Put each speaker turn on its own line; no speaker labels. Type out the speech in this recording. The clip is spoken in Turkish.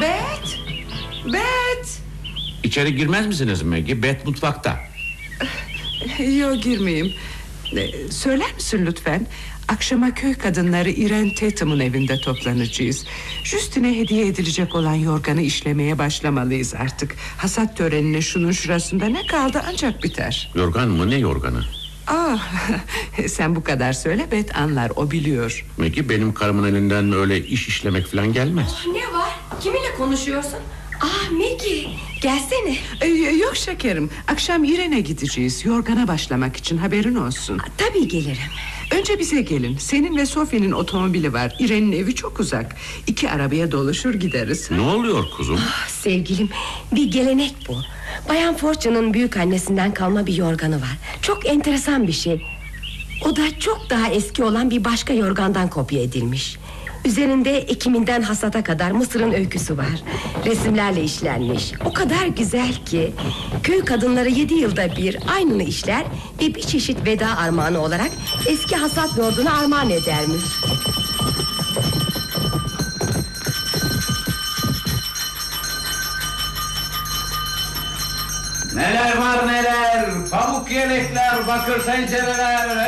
Bet! Bet!
İçeri girmez misiniz Maggie? Bet mutfakta.
Yok, girmeyeyim. Söyler misin lütfen? Akşama köy kadınları Irene Tatham'ın evinde toplanacağız. Justin'e hediye edilecek olan yorganı işlemeye başlamalıyız artık. Hasat törenine şunun şurasında ne kaldı ancak biter.
Yorgan mı, ne yorganı?
Sen bu kadar söyle, Bet anlar, o biliyor.
Maggie, benim karımın elinden öyle iş işlemek falan gelmez.
Ne var? Kiminle konuşuyorsun? Maggie, gelsene.
Yok şekerim, akşam İrene'e gideceğiz. Yorgana başlamak için, haberin olsun.
Tabii gelirim.
Önce bize gelin. Senin ve Sophie'nin otomobili var. İrene'nin evi çok uzak. 2 arabaya doluşur gideriz.
Ne oluyor kuzum?
Sevgilim, bir gelenek bu. Bayan Fortune'ın büyük annesinden kalma bir yorganı var. Çok enteresan bir şey. O da çok daha eski olan bir başka yorgandan kopya edilmiş. Üzerinde ekiminden hasata kadar Mısır'ın öyküsü var. Resimlerle işlenmiş. O kadar güzel ki köy kadınları 7 yılda bir aynını işler ve bir çeşit veda armağanı olarak eski hasat lorduna armağan edermiş.
Neler var neler, pamuk yelekler, bakır tencereler.